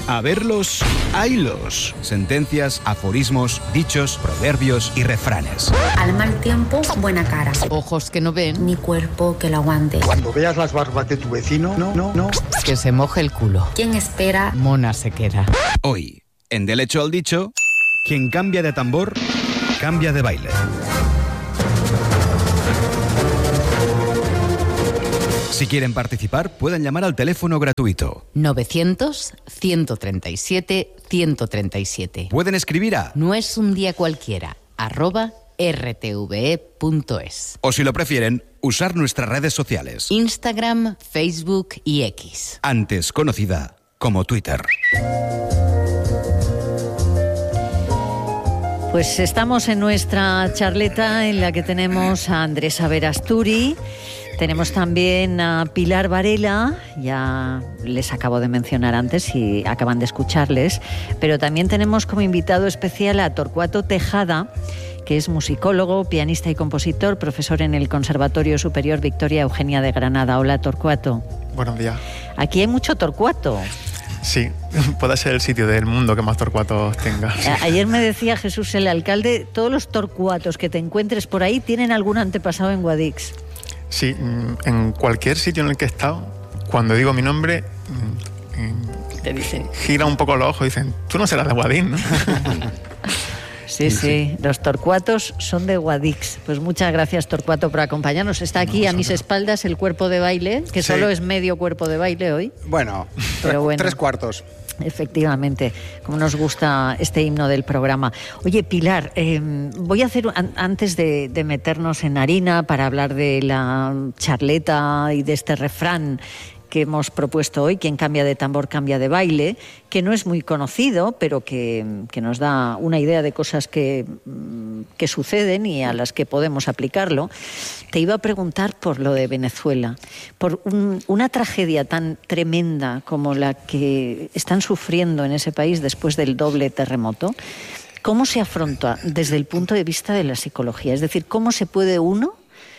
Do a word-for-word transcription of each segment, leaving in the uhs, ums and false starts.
A verlos, haylos. Sentencias, aforismos, dichos, proverbios y refranes. Al mal tiempo, buena cara. Ojos que no ven, ni cuerpo que lo aguante. Cuando veas las barbas de tu vecino, no, no, no. Que se moje el culo. ¿Quién espera? Mona sequera. Hoy, en Del hecho al dicho, quien cambia de tambor, cambia de baile. Si quieren participar, pueden llamar al teléfono gratuito novecientos, ciento treinta y siete, ciento treinta y siete. Pueden escribir a No es un día cualquiera, arroba r t v e punto es. O si lo prefieren, usar nuestras redes sociales. Instagram, Facebook y X. Antes conocida como Twitter. Pues estamos en nuestra charleta en la que tenemos a Andrés Averasturi. Tenemos también a Pilar Varela, ya les acabo de mencionar antes y acaban de escucharles, pero también tenemos como invitado especial a Torcuato Tejada, que es musicólogo, pianista y compositor, profesor en el Conservatorio Superior Victoria Eugenia de Granada. Hola, Torcuato. Buenos días. Aquí hay mucho Torcuato. Sí, puede ser el sitio del mundo que más torcuatos tenga. Sí. Ayer me decía Jesús, el alcalde, todos los torcuatos que te encuentres por ahí tienen algún antepasado en Guadix. Sí, en cualquier sitio en el que he estado, cuando digo mi nombre, te dicen, gira un poco los ojos y dicen, tú no serás de Guadix, ¿no? Sí, sí, sí, los torcuatos son de Guadix. Pues muchas gracias, Torcuato, por acompañarnos. Está aquí no, a mis espaldas el cuerpo de baile, que sí. Solo es medio cuerpo de baile hoy. Bueno, pero tres, bueno, tres cuartos. Efectivamente, como nos gusta este himno del programa. Oye, Pilar, eh, voy a hacer, an- antes de, de meternos en harina para hablar de la charleta y de este refrán que hemos propuesto hoy, quien cambia de tambor cambia de baile, que no es muy conocido, pero que, que nos da una idea de cosas que, que suceden y a las que podemos aplicarlo. Te iba a preguntar por lo de Venezuela, por un, una tragedia tan tremenda como la que están sufriendo en ese país después del doble terremoto. ¿Cómo se afronta desde el punto de vista de la psicología? Es decir, ¿cómo se puede uno,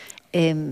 eh,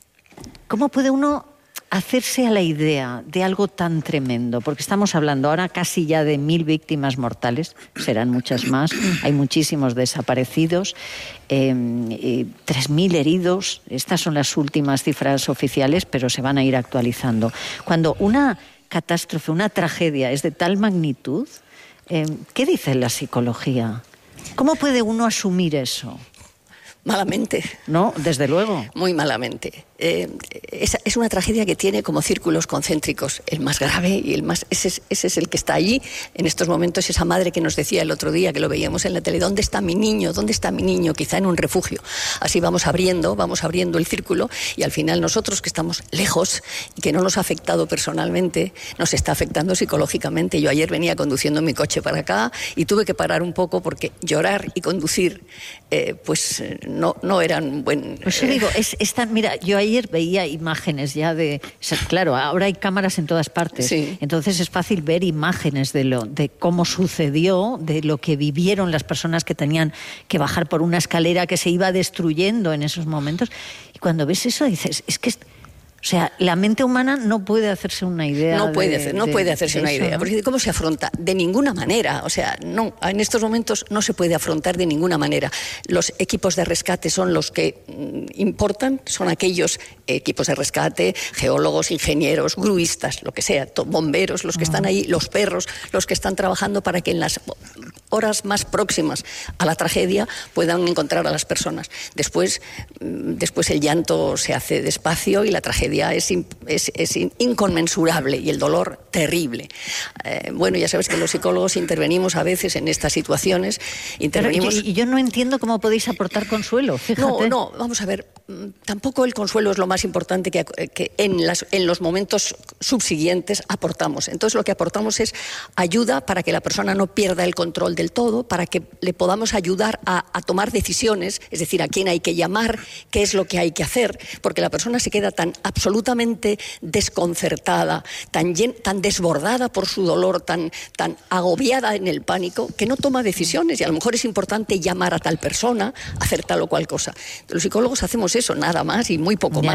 cómo puede uno hacerse a la idea de algo tan tremendo? Porque estamos hablando ahora casi ya de mil víctimas mortales, serán muchas más, hay muchísimos desaparecidos, eh, eh, tres mil heridos, estas son las últimas cifras oficiales, pero se van a ir actualizando. Cuando una catástrofe, una tragedia es de tal magnitud, eh, ¿qué dice la psicología? ¿Cómo puede uno asumir eso? Malamente. No, desde luego. Muy malamente. Eh, es, es una tragedia que tiene como círculos concéntricos. El más grave y el más... Ese es, ese es el que está allí en estos momentos. Esa madre que nos decía el otro día, que lo veíamos en la tele, ¿dónde está mi niño? ¿Dónde está mi niño? Quizá en un refugio. Así vamos abriendo, vamos abriendo el círculo y al final nosotros que estamos lejos y que no nos ha afectado personalmente, nos está afectando psicológicamente. Yo ayer venía conduciendo mi coche para acá y tuve que parar un poco porque llorar y conducir eh, pues no, no eran buen... Pues yo digo, es, esta, mira, yo ayer veía imágenes ya de... Claro, ahora hay cámaras en todas partes, sí. Entonces es fácil ver imágenes de, lo, de cómo sucedió, de lo que vivieron las personas que tenían que bajar por una escalera que se iba destruyendo en esos momentos. Y cuando ves eso dices, es que... O sea, la mente humana no puede hacerse una idea. No puede, de, hacer, no de, puede hacerse de una eso, idea. ¿no? Porque ¿cómo se afronta? De ninguna manera. O sea, no, en estos momentos no se puede afrontar de ninguna manera. Los equipos de rescate son los que mm, importan, son aquellos equipos de rescate, geólogos, ingenieros, gruistas, lo que sea, bomberos, los que uh-huh. están ahí, los perros, los que están trabajando para que en las horas más próximas a la tragedia puedan encontrar a las personas. Después, después el llanto se hace despacio y la tragedia Es, es, es inconmensurable y el dolor terrible. Eh, bueno, ya sabes que los psicólogos intervenimos a veces en estas situaciones. Intervenimos... Pero, y yo no entiendo cómo podéis aportar consuelo, fíjate. No, no, vamos a ver, tampoco el consuelo es lo más importante que, que en, las, en los momentos subsiguientes aportamos. Entonces lo que aportamos es ayuda para que la persona no pierda el control del todo, para que le podamos ayudar a, a tomar decisiones, es decir, a quién hay que llamar, qué es lo que hay que hacer, porque la persona se queda tan absolutamente desconcertada, tan, llen, tan desbordada por su dolor, tan, tan agobiada en el pánico, que no toma decisiones y a lo mejor es importante llamar a tal persona, hacer tal o cual cosa. Los psicólogos hacemos eso, nada más y muy poco ya, más.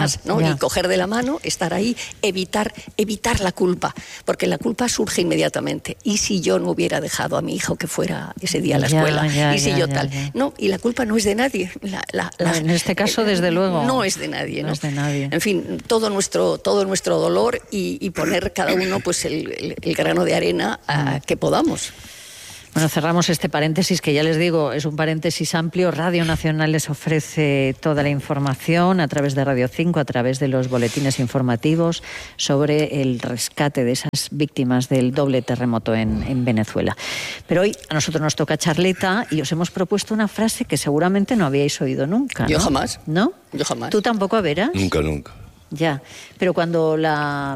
más, ¿no? Ya. Y coger de la mano, estar ahí, evitar, evitar la culpa, porque la culpa surge inmediatamente. ¿Y si yo no hubiera dejado a mi hijo que fuera ese día a la Ya, escuela? ya, ¿Y si ya, yo ya, tal? ya. No, y la culpa no es de nadie. La, la, la, En este caso, desde luego. No es de nadie, ¿no? No es de nadie. En fin, todo nuestro, todo nuestro dolor y, y poner cada uno pues el, el, el grano de arena a, que podamos. Bueno, cerramos este paréntesis que ya les digo, es un paréntesis amplio. Radio Nacional les ofrece toda la información a través de Radio cinco, a través de los boletines informativos sobre el rescate de esas víctimas del doble terremoto en, en Venezuela. Pero hoy a nosotros nos toca charleta y os hemos propuesto una frase que seguramente no habíais oído nunca, ¿no? Yo jamás. ¿No? Yo jamás. ¿Tú tampoco, Vera? Nunca, nunca. Ya, pero cuando la...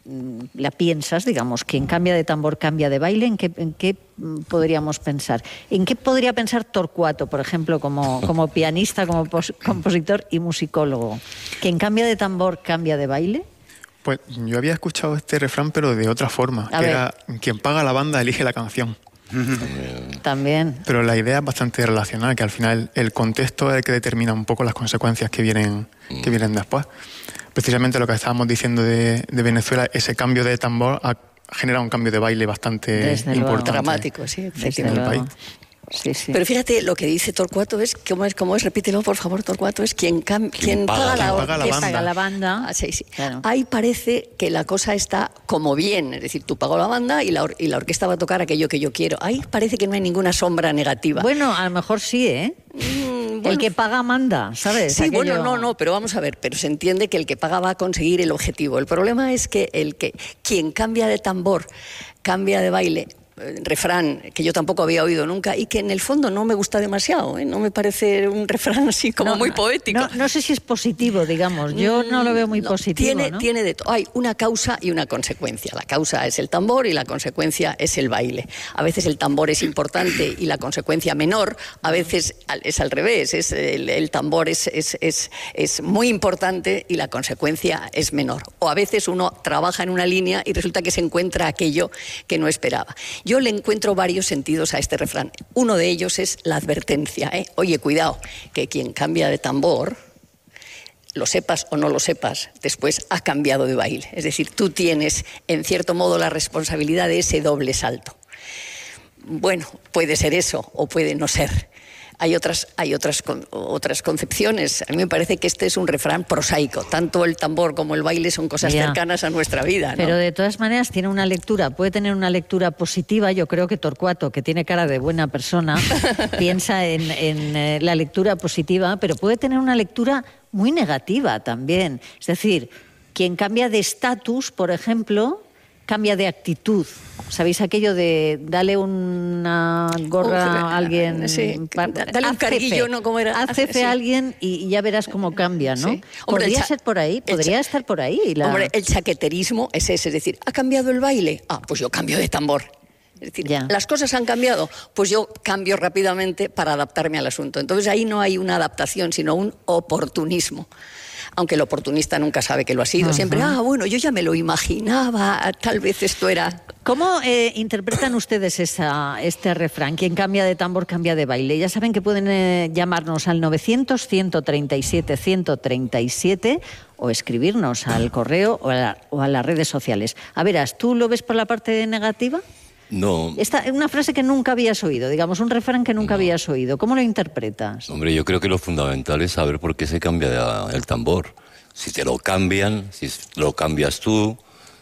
la piensas, digamos, quien cambia de tambor cambia de baile, ¿en qué, en qué podríamos pensar? ¿En qué podría pensar Torcuato, por ejemplo, como, como pianista, como pos, compositor y musicólogo? ¿Quien cambia de tambor cambia de baile? Pues yo había escuchado este refrán, pero de otra forma, A que ver. era quien paga la banda elige la canción. También. Pero la idea es bastante relacional, que al final el contexto es el que determina un poco las consecuencias que vienen, que vienen después. Precisamente lo que estábamos diciendo de, de Venezuela, ese cambio de tambor ha generado un cambio de baile bastante Desde luego. importante. Dramático, sí, Desde efectivamente. luego. país. Sí, sí. Pero fíjate, lo que dice Torcuato es, ¿cómo es? ¿Cómo es? Repítelo, por favor, Torcuato, es quien, cam- quien paga, quien la, paga la que banda. paga la banda. Ah, sí, sí. Claro. Ahí parece que la cosa está como bien, es decir, tú pagas la banda y la, or- y la orquesta va a tocar aquello que yo quiero. Ahí parece que no hay ninguna sombra negativa. Bueno, a lo mejor sí, ¿eh? Mm, El que paga manda, ¿sabes? Sí, Aquello- bueno, no, no, pero vamos a ver, pero se entiende que el que paga va a conseguir el objetivo. El problema es que el que quien cambia de tambor, cambia de baile, eh, refrán que yo tampoco había oído nunca y que en el fondo no me gusta demasiado, ¿eh? No me parece un refrán así como No, muy no, poético. No, no sé si es positivo, digamos. Yo no lo veo muy No, positivo, Tiene, ¿no? tiene de todo. Hay una causa y una consecuencia. La causa es el tambor y la consecuencia es el baile. A veces el tambor es importante y la consecuencia menor. A veces al- es al revés. Es el, el tambor es, es, es, es muy importante y la consecuencia es menor. O a veces uno trabaja en una línea y resulta que se encuentra aquello que no esperaba. Yo le encuentro varios sentidos a este refrán. Uno de ellos es la advertencia, ¿eh? Oye, cuidado, que quien cambia de tambor, lo sepas o no lo sepas, después ha cambiado de baile. Es decir, tú tienes, en cierto modo, la responsabilidad de ese doble salto. Bueno, puede ser eso o puede no ser. Hay otras, hay otras, con- otras concepciones. A mí me parece que este es un refrán prosaico. Tanto el tambor como el baile son cosas Ya. cercanas a nuestra vida, ¿no? Pero de todas maneras tiene una lectura, puede tener una lectura positiva. Yo creo que Torcuato, que tiene cara de buena persona, piensa en, en, eh, la lectura positiva, pero puede tener una lectura muy negativa también. Es decir, quien cambia de estatus, por ejemplo, cambia de actitud. ¿Sabéis aquello de dale una gorra Uf, a alguien? sí, pa- dale un haz carguillo, jefe, ¿no? ¿Cómo era? Haz jefe Sí. a alguien y, y ya verás cómo cambia, ¿no? Sí. Hombre, el Podría cha- ser por ahí, el podría cha- estar por ahí. la- Hombre, el chaqueterismo es ese, es decir, ¿ha cambiado el baile? Ah, pues yo cambio de tambor. Es decir, Ya. las cosas han cambiado, pues yo cambio rápidamente para adaptarme al asunto. Entonces ahí no hay una adaptación, sino un oportunismo. Aunque el oportunista nunca sabe que lo ha sido. Ajá. Siempre, ah, bueno, yo ya me lo imaginaba, tal vez esto era... ¿Cómo eh, interpretan ustedes esa, este refrán? Quien cambia de tambor cambia de baile. Ya saben que pueden eh, llamarnos al novecientos, ciento treinta y siete, ciento treinta y siete o escribirnos al correo o a, la- o a las redes sociales. A verás, ¿tú lo ves por la parte negativa? No, Esta es una frase que nunca habías oído, digamos, un refrán que nunca habías oído. ¿Cómo lo interpretas? hombre, yo creo que lo fundamental es saber por qué se cambia el tambor. Si te lo cambian, si lo cambias tú,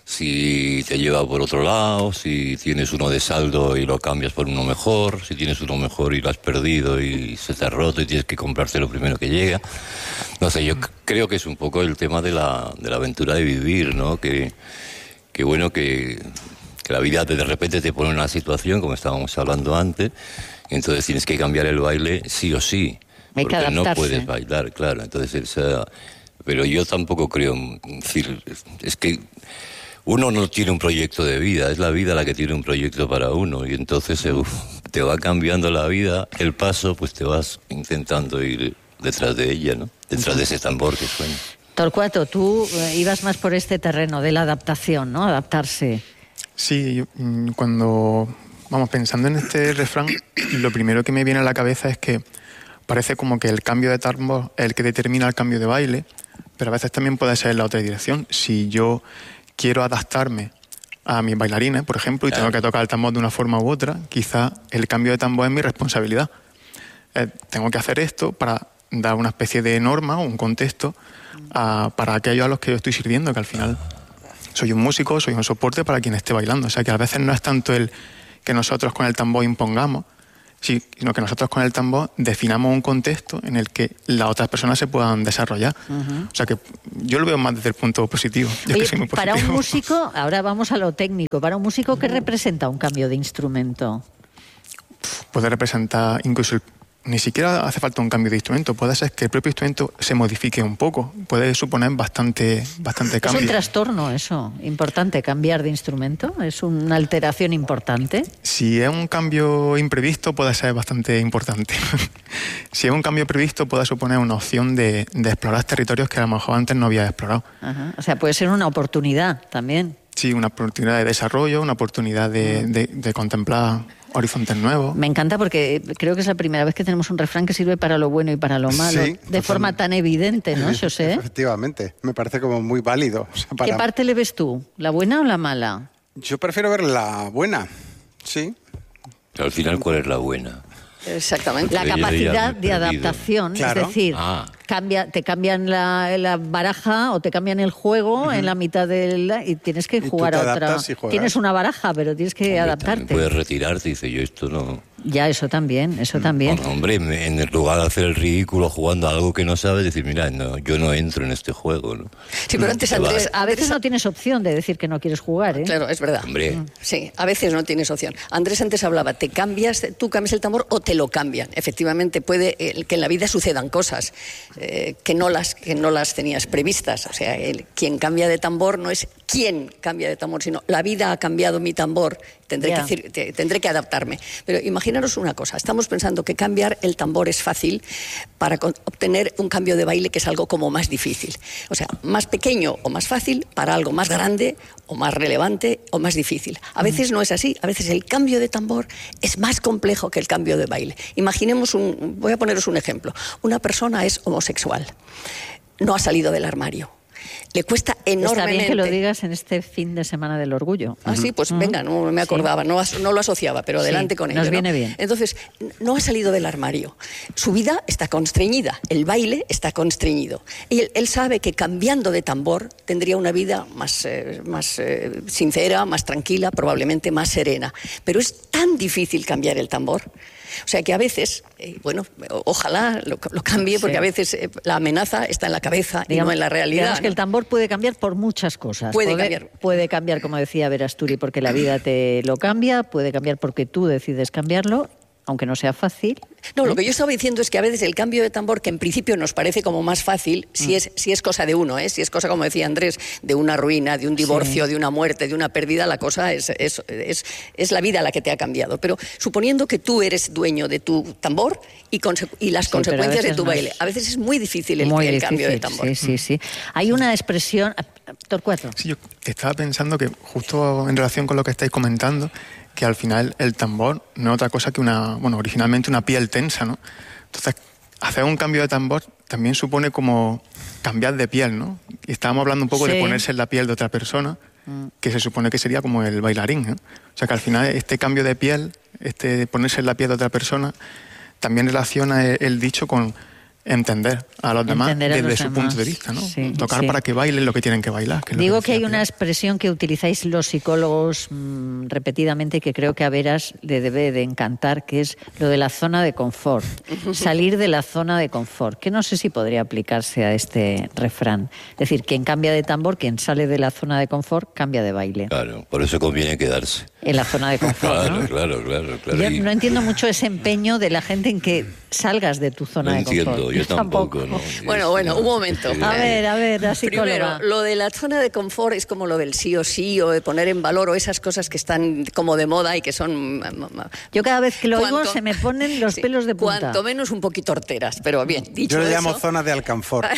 si te lleva por otro lado, si tienes uno de saldo y lo cambias por uno mejor, si tienes uno mejor y lo has perdido y se te ha roto y tienes que comprarte lo primero que llega. No sé, yo c- creo que es un poco el tema de la, de la aventura de vivir, ¿no? Que, que bueno, que, que la vida de repente te pone en una situación, como estábamos hablando antes, y entonces tienes que cambiar el baile sí o sí. Hay que porque no adaptarse. puedes bailar, claro. Entonces, esa, pero yo tampoco creo, en decir, es que uno no tiene un proyecto de vida, es la vida la que tiene un proyecto para uno, y entonces eh, uf, te va cambiando la vida, el paso, pues te vas intentando ir detrás de ella, ¿no? Detrás de ese tambor que suena. Torcuato, tú eh, ibas más por este terreno de la adaptación, ¿no? Adaptarse. Sí, yo, mm, cuando vamos pensando en este refrán, lo primero que me viene a la cabeza es que parece como que el cambio de tambor es el que determina el cambio de baile, pero a veces también puede ser en la otra dirección. Si yo quiero adaptarme a mis bailarines, por ejemplo, y claro, tengo que tocar el tambor de una forma u otra, quizá el cambio de tambor es mi responsabilidad. Eh, tengo que hacer esto para dar una especie de norma o un contexto a, para aquellos a los que yo estoy sirviendo, que al final soy un músico, soy un soporte para quien esté bailando. O sea, que a veces no es tanto el que nosotros con el tambor impongamos, sino que nosotros con el tambor definamos un contexto en el que las otras personas se puedan desarrollar. Uh-huh. O sea que yo lo veo más desde el punto positivo. Yo Oye, que soy muy positivo. Para un músico, ahora vamos a lo técnico, para un músico, ¿qué representa un cambio de instrumento? Puede representar incluso el Ni siquiera hace falta un cambio de instrumento, puede ser que el propio instrumento se modifique un poco, puede suponer bastante, bastante cambio. ¿Es un trastorno eso? ¿Importante cambiar de instrumento? ¿Es una alteración importante? Si es un cambio imprevisto puede ser bastante importante. Si es un cambio previsto puede suponer una opción de, de explorar territorios que a lo mejor antes no había explorado. Ajá. O sea, puede ser una oportunidad también. Sí, una oportunidad de desarrollo, una oportunidad de, de, de contemplar horizontes nuevos. Me encanta porque creo que es la primera vez que tenemos un refrán que sirve para lo bueno y para lo malo, sí, de totalmente. Forma tan evidente, ¿no, José? Efectivamente, me parece como muy válido. O sea, para... ¿Qué parte le ves tú? ¿La buena o la mala? Yo prefiero ver la buena, sí. Al final, ¿cuál es la buena? Exactamente. La capacidad de adaptación, claro. Es decir, ah. cambia, te cambian la, la baraja o te cambian el juego uh-huh. en la mitad del y tienes que jugar a otra. Tienes una baraja, pero tienes que hombre, adaptarte. Puedes retirarte, dice yo esto no. Ya, eso también, eso también. Bueno, hombre, en el lugar de hacer el ridículo jugando a algo que no sabes, decir, mira, no, yo no entro en este juego, ¿no? Sí, pero antes Andrés, a veces no tienes opción de decir que no quieres jugar, ¿eh? Claro, es verdad. Hombre. Sí, a veces no tienes opción. Andrés antes hablaba, te cambias, tú cambias el tambor o te lo cambian. Efectivamente, puede eh, que en la vida sucedan cosas eh, que no las que no las tenías previstas. O sea, el, quien cambia de tambor no es quién cambia de tambor, sino la vida ha cambiado mi tambor. Tendré yeah. que decir, te, tendré que adaptarme. Pero imaginaros una cosa, estamos pensando que cambiar el tambor es fácil para con, obtener un cambio de baile que es algo como más difícil. O sea, más pequeño o más fácil para algo más grande o más relevante o más difícil. A veces no es así, a veces el cambio de tambor es más complejo que el cambio de baile. Imaginemos un, voy a poneros un ejemplo. Una persona es homosexual, no ha salido del armario. Le cuesta enormemente. Está bien que lo digas en este fin de semana del orgullo. Ah, sí, pues uh-huh. venga, no me acordaba, sí. no, no lo asociaba, pero adelante sí, con ello. Nos viene ¿no? bien. Entonces, no ha salido del armario. Su vida está constreñida, el baile está constreñido. Y él, él sabe que cambiando de tambor tendría una vida más, eh, más eh, sincera, más tranquila, probablemente más serena. Pero es tan difícil cambiar el tambor. O sea que a veces, eh, bueno, ojalá lo, lo cambie, porque sí. a veces eh, la amenaza está en la cabeza digamos, y no en la realidad. Digamos que ¿no? el tambor puede cambiar por muchas cosas. Puede, puede cambiar. Puede cambiar, como decía Verasturi, porque la vida te lo cambia, puede cambiar porque tú decides cambiarlo, aunque no sea fácil. No, ¿eh? Lo que yo estaba diciendo es que a veces el cambio de tambor, que en principio nos parece como más fácil, si es, si es cosa de uno, ¿eh? si es cosa, como decía Andrés, de una ruina, de un divorcio, sí. de una muerte, de una pérdida, la cosa es, es, es, es la vida la que te ha cambiado. Pero suponiendo que tú eres dueño de tu tambor y, conse- y las sí, consecuencias de tu no baile, es... a veces es muy difícil el, muy el difícil, cambio de tambor. Sí, sí, sí. Hay una expresión... Torcuato. Sí, yo estaba pensando que justo en relación con lo que estáis comentando, que al final el tambor no es otra cosa que una, bueno, originalmente una piel tensa, ¿no? Entonces, hacer un cambio de tambor también supone como cambiar de piel, ¿no? Y estábamos hablando un poco sí. de ponerse en la piel de otra persona, mm. que se supone que sería como el bailarín, ¿no? O sea, que al final este cambio de piel, este ponerse en la piel de otra persona, también relaciona el, el dicho con entender a los demás entender a desde los su demás. punto de vista, ¿no? Sí, Tocar sí. para que bailen lo que tienen que bailar. Que Digo que, que hay una expresión que utilizáis los psicólogos mmm, repetidamente y que creo que a Veras le debe de encantar, que es lo de la zona de confort. Salir de la zona de confort, que no sé si podría aplicarse a este refrán. Es decir, quien cambia de tambor, quien sale de la zona de confort, cambia de baile. Claro, por eso conviene quedarse. En la zona de confort, claro, ¿no? Claro, claro, claro. Yo y... no entiendo mucho ese empeño de la gente en que salgas de tu zona no de confort. entiendo, yo tampoco, ¿no? Bueno, bueno, un momento. A ver, a ver, la psicóloga. Primero, lo de la zona de confort es como lo del sí o sí, o de poner en valor, o esas cosas que están como de moda y que son... Yo cada vez que lo oigo se me ponen los sí, pelos de punta. Cuanto menos un poquito horteras, pero bien, dicho Yo le eso, llamo zona de alcanfor.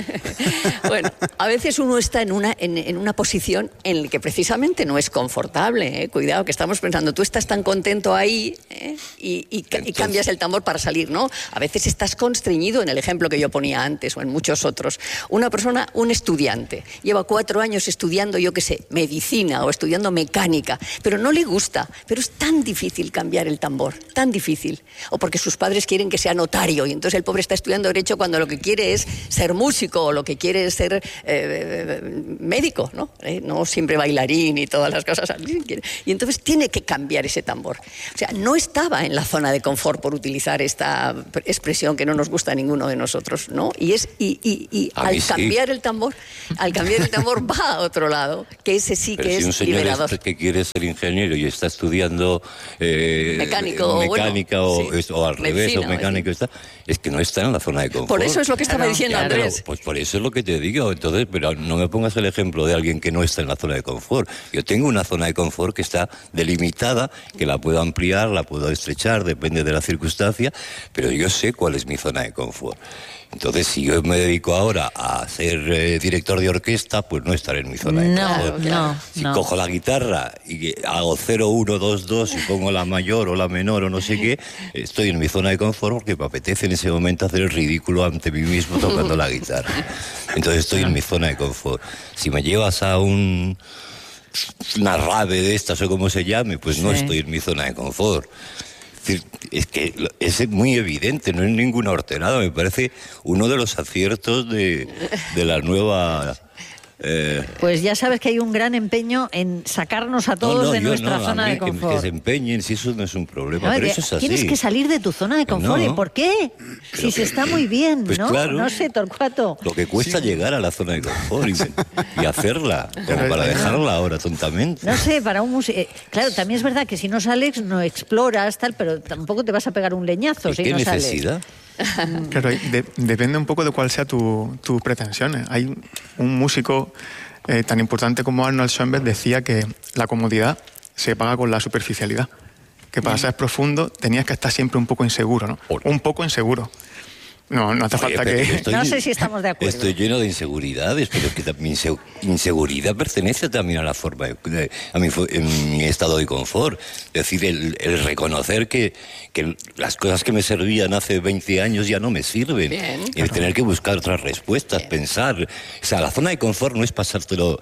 Bueno, a veces uno está en una, en, en una posición en la que precisamente no es confortable, ¿eh? Cuidado, que estamos pensando, tú estás tan contento ahí, ¿eh? y, y, Entonces... y cambias el tambor para salir, ¿no? A veces estás constreñido en el ejemplo que yo ponía antes o en muchos otros. Una persona, un estudiante, lleva cuatro años estudiando, yo qué sé, medicina o estudiando mecánica, pero no le gusta, pero es tan difícil cambiar el tambor, tan difícil. O porque sus padres quieren que sea notario y entonces el pobre está estudiando Derecho cuando lo que quiere es ser músico o lo que quiere es ser eh, médico, ¿no? Eh, no siempre bailarín y todas las cosas así. Y entonces tiene que cambiar ese tambor. O sea, no estaba en la zona de confort, por utilizar esta expresión que no nos gusta a ninguno de nosotros, ¿no? Y, es, y, y, y al sí. cambiar el tambor, al cambiar el tambor va a otro lado, que ese sí Pero que si es un señor liberador. Es que quiere ser ingeniero y está estudiando eh, Mecánico, mecánica bueno, o, sí. o al revés, Medicina, o mecánico, está, es que no está en la zona de confort. Por eso es lo que estaba Claro, diciendo Claro, Andrés. pues por eso es lo que te digo. Entonces, pero no me pongas el ejemplo de alguien que no está en la zona de confort. Yo tengo una zona de confort que está delimitada, que la puedo ampliar, la puedo estrechar, depende de la circunstancia, pero yo sé cuál es mi zona de confort. Entonces, si yo me dedico ahora a ser eh, director de orquesta, pues no estaré en mi zona de No, confort. no, Si no. cojo la guitarra y hago cero, uno, dos, dos y pongo la mayor o la menor o no sé qué, estoy en mi zona de confort porque me apetece en ese momento hacer el ridículo ante mí mismo tocando la guitarra. Entonces estoy en mi zona de confort. Si me llevas a un... una rave de estas o como se llame, pues no Sí. estoy en mi zona de confort. Es decir, es que es muy evidente, no es ninguna horterada, me parece uno de los aciertos de, de la nueva... Eh, Pues ya sabes que hay un gran empeño en sacarnos a todos no, no, de yo nuestra no, a zona mí de que- confort. Que, se empeñen, si eso no es un problema, No, pero que eso es así. tienes que salir de tu zona de confort. No. ¿Y por qué? Pero Si se que- está muy bien, pues ¿no? claro. No sé, Torcuato. Lo que cuesta llegar a la zona de confort y, y hacerla, como para dejarla ahora tontamente. No sé, para un músico... Claro, también es verdad que si no sales, no exploras, tal, pero tampoco te vas a pegar un leñazo ¿Y si qué no sales. necesidad? Claro, de- depende un poco de cuál sea tu- tus pretensiones. Hay un músico eh, tan importante como Arnold Schoenberg decía que la comodidad se paga con la superficialidad. Que para ser profundo tenías que estar siempre un poco inseguro, ¿no? Un poco inseguro. No, no hace Oye, falta pero que... yo estoy- No sé si estamos de acuerdo. Estoy lleno de inseguridades, pero es que también inse- inseguridad pertenece también a la forma, de- de- a mi, fo- en mi estado de confort. Es decir, el, el reconocer que, que las cosas que me servían hace veinte años ya no me sirven. Bien. Y el tener que buscar otras respuestas, pensar. O sea, la zona de confort no es pasártelo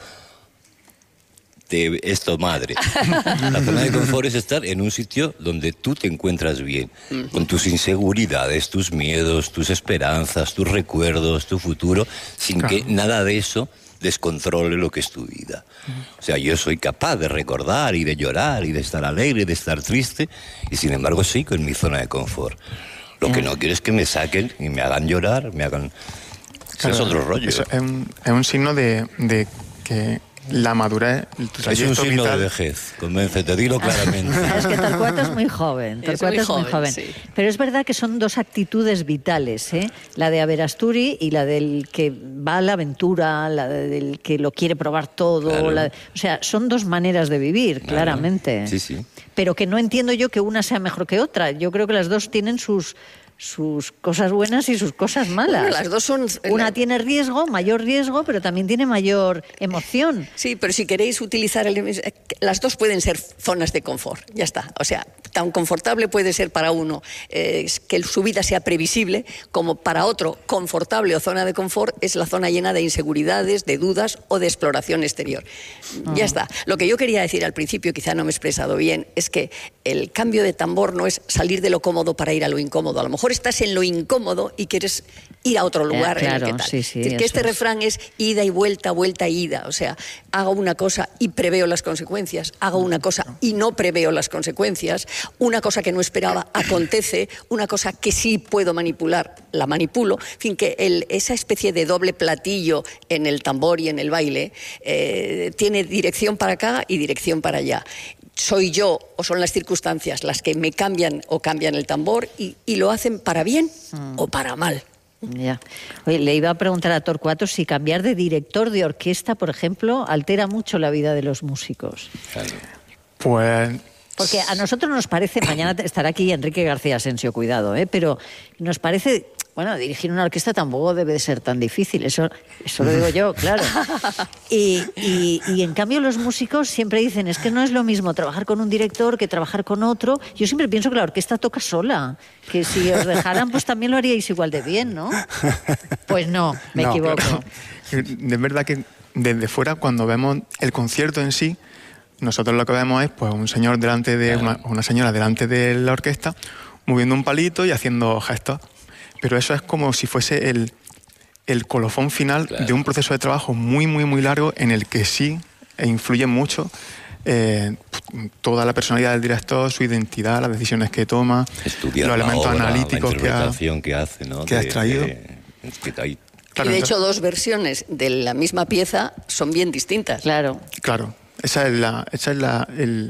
de esto madre. La zona de confort es estar en un sitio donde tú te encuentras bien, con tus inseguridades, tus miedos, tus esperanzas, tus recuerdos, tu futuro, sin Claro. que nada de eso descontrole lo que es tu vida. O sea, yo soy capaz de recordar y de llorar y de estar alegre y de estar triste, y sin embargo sigo en mi zona de confort. Lo que no quiero es que me saquen y me hagan llorar, me hagan... Eso Claro, es otro rollo. eso es, un, es un signo de, de que la madurez, tu Es un trayecto signo vital... de vejez, convéncete, dilo claramente. Es que Torcuato es muy joven, Es Torcuato muy es muy joven, joven. sí. Pero es verdad que son dos actitudes vitales, ¿eh? La de Aberasturi y la del que va a la aventura, la de- del que lo quiere probar todo. Claro. la de- o sea, son dos maneras de vivir, Claro. claramente. Sí, sí. Pero que no entiendo yo que una sea mejor que otra. Yo creo que las dos tienen sus sus cosas buenas y sus cosas malas. Bueno, las dos son... Una tiene riesgo, mayor riesgo, pero también tiene mayor emoción. Sí, pero si queréis utilizar el... Las dos pueden ser zonas de confort, ya está. O sea, tan confortable puede ser para uno eh, que su vida sea previsible, como para otro confortable o zona de confort es la zona llena de inseguridades, de dudas o de exploración exterior. Ah. Ya está. Lo que yo quería decir al principio, quizá no me he expresado bien, es que el cambio de tambor no es salir de lo cómodo para ir a lo incómodo. A lo mejor estás en lo incómodo y quieres ir a otro lugar Eh, claro, en el que tal. sí, sí, Es decir, que eso este es. refrán es ida y vuelta, vuelta e ida. O sea, hago una cosa y preveo las consecuencias, hago una cosa y no preveo las consecuencias, una cosa que no esperaba acontece, una cosa que sí puedo manipular, la manipulo. En fin, que el, esa especie de doble platillo en el tambor y en el baile eh, tiene dirección para acá y dirección para allá. Soy yo o son las circunstancias las que me cambian o cambian el tambor y, y lo hacen para bien o para mal. Ya. Oye, le iba a preguntar a Torcuato si cambiar de director de orquesta, por ejemplo, altera mucho la vida de los músicos. Claro. Pues Porque a nosotros nos parece, mañana estará aquí Enrique García Asensio, cuidado, ¿eh? Pero nos parece Bueno, dirigir una orquesta tampoco debe de ser tan difícil, eso, eso lo digo yo, claro. Y, y, y en cambio los músicos siempre dicen, es que no es lo mismo trabajar con un director que trabajar con otro. Yo siempre pienso que la orquesta toca sola, que si os dejaran pues también lo haríais igual de bien, ¿no? Pues no, me No, equivoco. Claro. De verdad que desde fuera, cuando vemos el concierto en sí, nosotros lo que vemos es pues un señor delante de una, una señora delante de la orquesta moviendo un palito y haciendo gestos. Pero eso es como si fuese el, el colofón final claro. de un proceso de trabajo muy, muy, muy largo en el que sí influye mucho eh, toda la personalidad del director, su identidad, las decisiones que toma, estudiar los elementos obra, analíticos la que ha, que hace, ¿no? que de, ha extraído. De, que hay... Claro, y de entonces, hecho, dos versiones de la misma pieza son bien distintas. Claro. Claro. Esa es la, esa es la, el,